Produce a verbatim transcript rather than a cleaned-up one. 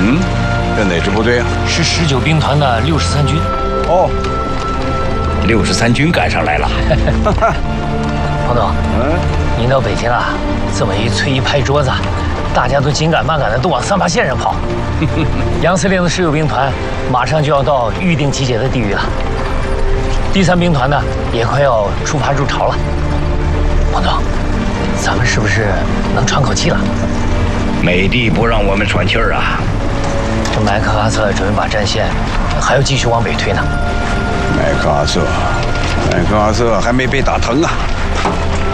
嗯，这哪支部队啊？ 是十九兵团的六十三军。 哦， 六十三军赶上来了。 彭总， 嗯， 您到北京啊，这么一催一拍桌子，大家都紧赶慢赶的，都往三八线上跑。杨司令的十九兵团马上就要到预定集结的地域了，第三兵团呢也快要出发入朝了。彭总，咱们是不是能喘口气了？ 美帝不让我们喘气儿啊！ 这麦克阿瑟准备把战线还要继续往北推呢。 麦克阿瑟，麦克阿瑟还没被打疼啊！